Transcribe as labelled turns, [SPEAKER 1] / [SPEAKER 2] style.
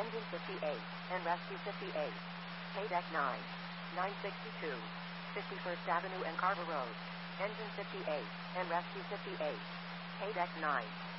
[SPEAKER 1] Engine 58, and Rescue 58. Paydeck 9. 962. 51st Avenue and Carver Road. Engine 58, and Rescue 58. Paydeck 9.